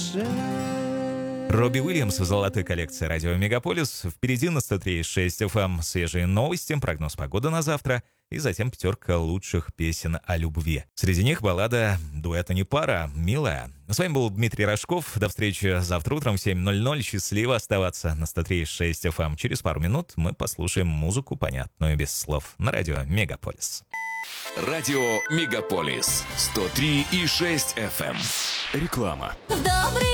Робби Уильямс в золотой коллекции радио «Мегаполис». Впереди на 103.6 FM свежие новости, прогноз погоды на завтра и затем пятерка лучших песен о любви. Среди них баллада дуэта «Не пара», «Милая». С вами был Дмитрий Рожков. До встречи завтра утром в 7:00. Счастливо оставаться на 103.6 FM. Через пару минут мы послушаем музыку, понятную без слов, на радио «Мегаполис». Радио «Мегаполис» 103,6 FM. Реклама.